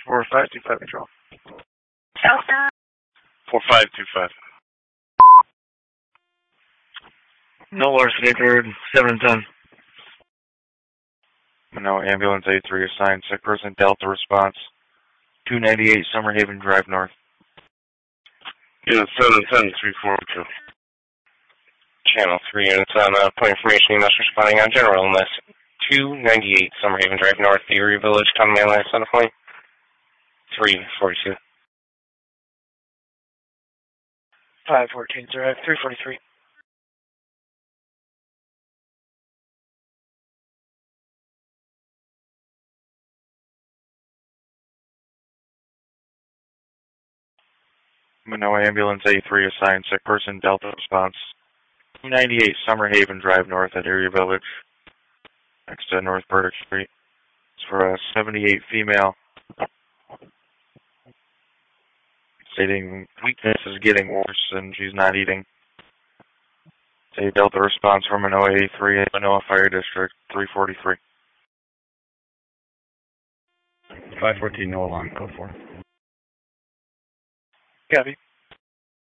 4525 control. Delta. 4525. No larceny occurred, 7 and 10. No, ambulance A3 assigned, sick person, Delta response, 298 Summerhaven Drive North. Unit 710, 342. Channel 3 units on point information, units responding on general illness. 298 Summerhaven Drive North, Erie Village, County Mainline, Center Point. 342. 514, sir. 343. Manoa ambulance A3 assigned, sick person, Delta response, 298 Summerhaven Drive North at Erie Village, next to North Burdick Street. It's for a 78 female, stating weakness is getting worse and she's not eating. It's a Delta response from Manoa A3 at Manoa Fire District, 343. 514, no alarm, code 4. Copy.